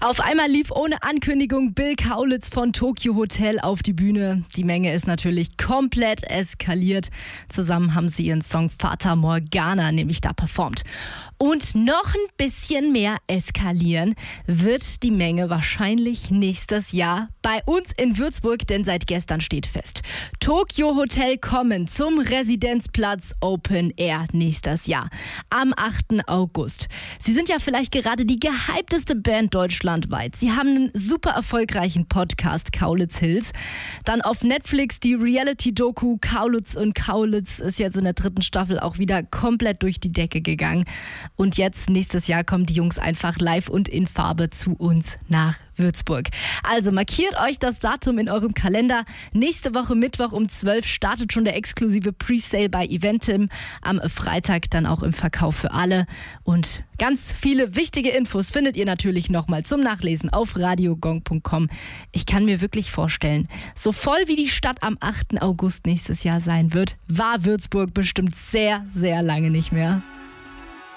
Auf einmal lief ohne Ankündigung Bill Kaulitz von Tokio Hotel auf die Bühne. Die Menge ist natürlich komplett eskaliert. Zusammen haben sie ihren Song Fata Morgana nämlich da performt. Und noch ein bisschen mehr eskalieren wird die Menge wahrscheinlich nächstes Jahr bei uns in Würzburg, denn seit gestern steht fest: Tokio Hotel kommen zum Residenzplatz Open Air nächstes Jahr am 8. August. Sie sind ja vielleicht gerade die gehypteste Band deutschlandweit. Sie haben einen super erfolgreichen Podcast, Kaulitz Hills. Dann auf Netflix die Reality-Doku Kaulitz und Kaulitz ist jetzt in der 3. Staffel auch wieder komplett durch die Decke gegangen. Und jetzt, nächstes Jahr, kommen die Jungs einfach live und in Farbe zu uns nach Würzburg. Also markiert euch das Datum in eurem Kalender. Nächste Woche Mittwoch um 12 startet schon der exklusive Presale bei Eventim. Am Freitag dann auch im Verkauf für alle. Und ganz viele wichtige Infos findet ihr natürlich nochmal zum Nachlesen auf radiogong.com. Ich kann mir wirklich vorstellen, so voll wie die Stadt am 8. August nächstes Jahr sein wird, war Würzburg bestimmt sehr, sehr lange nicht mehr.